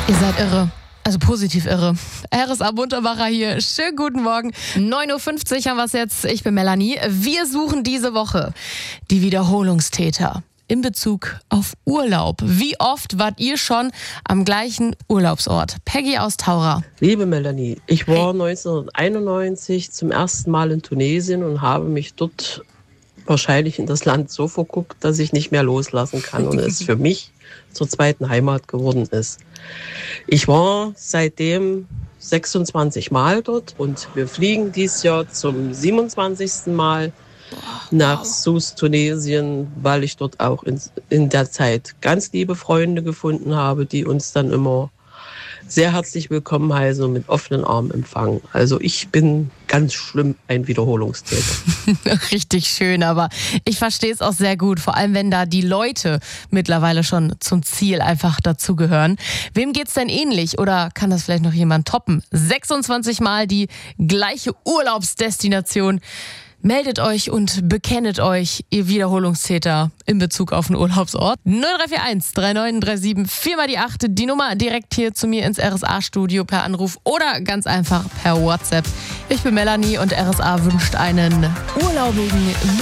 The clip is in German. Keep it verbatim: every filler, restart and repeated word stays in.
Ihr seid irre. Also positiv irre. R S A Muntermacher hier. Schönen guten Morgen. neun Uhr fünfzig haben wir es jetzt. Ich bin Melanie. Wir suchen diese Woche die Wiederholungstäter in Bezug auf Urlaub. Wie oft wart ihr schon am gleichen Urlaubsort? Peggy aus Taura. Liebe Melanie, ich war neunzehnhunderteinundneunzig zum ersten Mal in Tunesien und habe mich dort wahrscheinlich in das Land so verguckt, dass ich nicht mehr loslassen kann und es für mich zur zweiten Heimat geworden ist. Ich war seitdem sechsundzwanzig Mal dort und wir fliegen dieses Jahr zum siebenundzwanzigsten Mal nach Sousse, Tunesien, weil ich dort auch in, in der Zeit ganz liebe Freunde gefunden habe, die uns dann immer sehr herzlich willkommen heißen und mit offenen Armen empfangen. Also ich bin ganz schlimm ein Wiederholungstäter. Richtig schön, aber ich verstehe es auch sehr gut, vor allem wenn da die Leute mittlerweile schon zum Ziel einfach dazugehören. Wem geht's denn ähnlich oder kann das vielleicht noch jemand toppen? sechsundzwanzig Mal die gleiche Urlaubsdestination. Meldet euch und bekennet euch, ihr Wiederholungstäter in Bezug auf den Urlaubsort. null drei vier eins drei neun drei sieben vier mal die acht, die Nummer direkt hier zu mir ins R S A-Studio per Anruf oder ganz einfach per WhatsApp. Ich bin Melanie und R S A wünscht einen urlaubigen